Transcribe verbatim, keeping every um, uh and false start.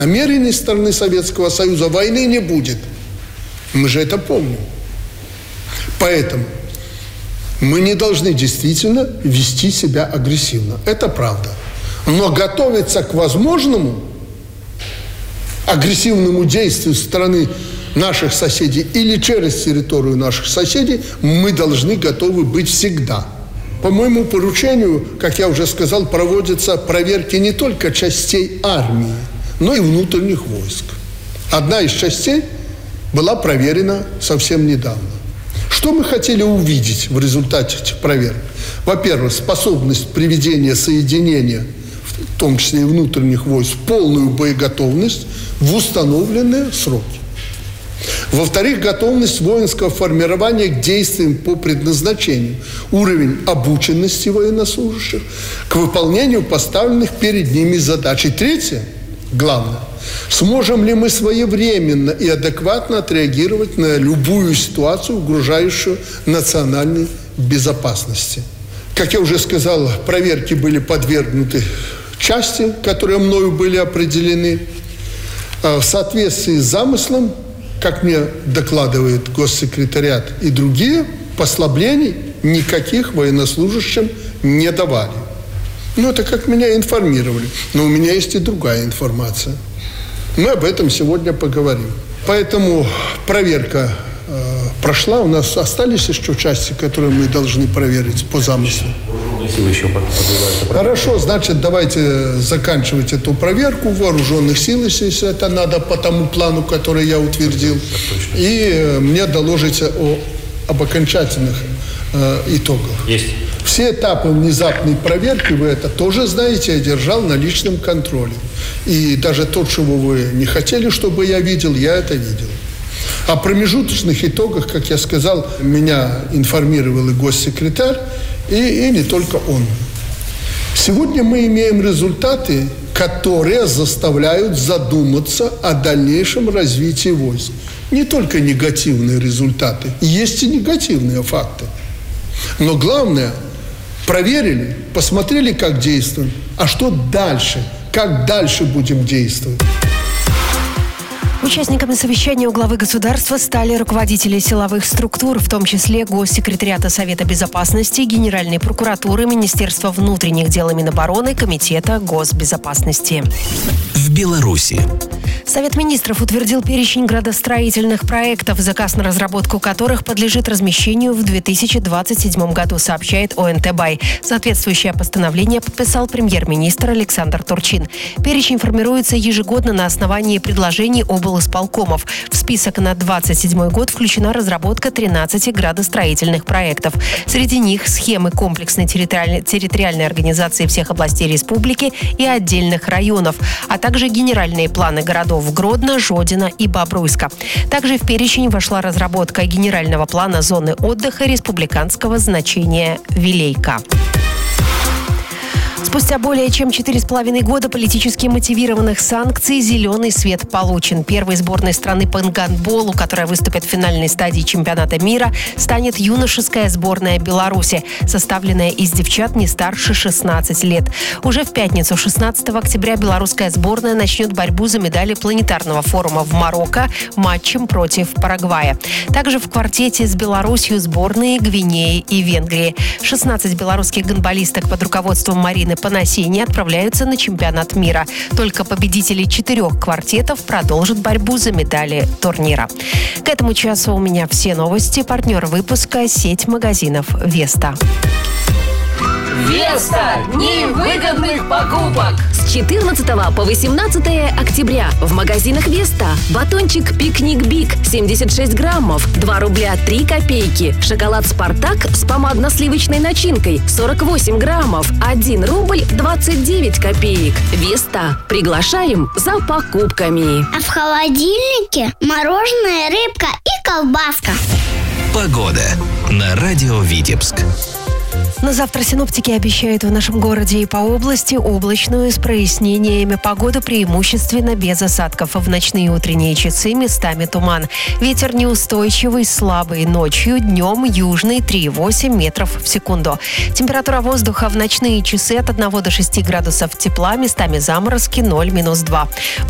намерений стороны Советского Союза войны не будет. Мы же это помним. Поэтому мы не должны действительно вести себя агрессивно. Это правда. Но готовиться к возможному агрессивному действию со стороны наших соседей или через территорию наших соседей мы должны готовы быть всегда. По моему поручению, как я уже сказал, проводятся проверки не только частей армии, но и внутренних войск. Одна из частей была проверена совсем недавно. Что мы хотели увидеть в результате этих проверок? Во-первых, способность приведения соединения, в том числе и внутренних войск, в полную боеготовность в установленные сроки. Во-вторых, готовность воинского формирования к действиям по предназначению, уровень обученности военнослужащих к выполнению поставленных перед ними задач. И третье, главное, сможем ли мы своевременно и адекватно отреагировать на любую ситуацию, угрожающую национальной безопасности. Как я уже сказал, проверки были подвергнуты части, которые мною были определены. В соответствии с замыслом, как мне докладывает госсекретариат и другие, послаблений никаких военнослужащим не давали. Ну, это как меня информировали. Но у меня есть и другая информация. Мы об этом сегодня поговорим. Поэтому проверка э, прошла. У нас остались еще части, которые мы должны проверить по замыслу. Еще Хорошо, значит, давайте заканчивать эту проверку вооруженных сил, если это надо, по тому плану, который я утвердил. И мне доложите о, об окончательных э, итогах. Есть. Все этапы внезапной проверки, вы это тоже знаете, я держал на личном контроле. И даже то, чего вы не хотели, чтобы я видел, я это видел. О промежуточных итогах, как я сказал, меня информировал и госсекретарь, и, и не только он. Сегодня мы имеем результаты, которые заставляют задуматься о дальнейшем развитии войск. Не только негативные результаты, есть и негативные факты. Но главное, проверили, посмотрели, как действуем, а что дальше, как дальше будем действовать. Участниками совещания у главы государства стали руководители силовых структур, в том числе Госсекретариата Совета Безопасности, Генеральной прокуратуры, Министерства внутренних дел и Минобороны, Комитета госбезопасности. В Беларуси. Совет министров утвердил перечень градостроительных проектов, заказ на разработку которых подлежит размещению в две тысячи двадцать седьмом году, сообщает О Н Т Бай. Соответствующее постановление подписал премьер-министр Александр Турчин. Перечень формируется ежегодно на основании предложений облисполкомов. В список на двадцать седьмой год включена разработка тринадцати градостроительных проектов. Среди них схемы комплексной территориальной, территориальной организации всех областей республики и отдельных районов, а также генеральные планы городов Гродно, Жодино и Бобруйска. Также в перечень вошла разработка генерального плана зоны отдыха республиканского значения Вилейка. Спустя более чем четыре с половиной года политически мотивированных санкций зеленый свет получен. Первой сборной страны по гандболу, которая выступит в финальной стадии чемпионата мира, станет юношеская сборная Беларуси, составленная из девчат не старше шестнадцати лет. Уже в пятницу, шестнадцатого октября, белорусская сборная начнет борьбу за медали планетарного форума в Марокко матчем против Парагвая. Также в квартете с Беларусью сборные Гвинеи и Венгрии. шестнадцать белорусских гандболисток под руководством Марины Панасени отправляются на чемпионат мира. Только победители четырех квартетов продолжат борьбу за медали турнира. К этому часу у меня все новости. Партнер выпуска — сеть магазинов «Веста». Веста! Дни выгодных покупок! С четырнадцатого по восемнадцатое октября в магазинах Веста батончик Пикник Биг семьдесят шесть граммов, два рубля три копейки. Шоколад Спартак с помадно-сливочной начинкой сорок восемь граммов, один рубль двадцать девять копеек. Веста. Приглашаем за покупками. А в холодильнике мороженое, рыбка и колбаска. Погода на радио Витебск. На завтра синоптики обещают в нашем городе и по области облачную с прояснениями погоду, преимущественно без осадков. В ночные и утренние часы местами туман. Ветер неустойчивый, слабый ночью, днем южный три и восемь метров в секунду. Температура воздуха в ночные часы от одного до шести градусов тепла, местами заморозки ноль минус два.